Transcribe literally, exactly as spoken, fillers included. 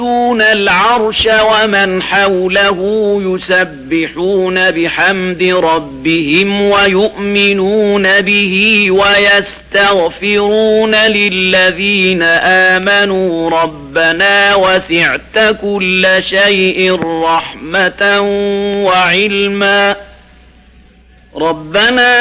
العرش ومن حوله يسبحون بحمد ربهم ويؤمنون به ويستغفرون للذين آمنوا ربنا وسعت كل شيء رحمة وعلما ربنا